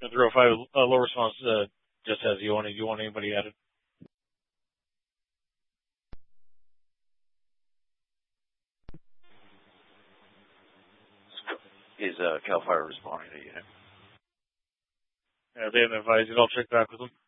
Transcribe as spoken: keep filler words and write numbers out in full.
zero five, uh, low response, uh, just says you want, you want anybody added? Is uh, Cal Fire responding to you? Yeah, they haven't advised it. I'll check back with them.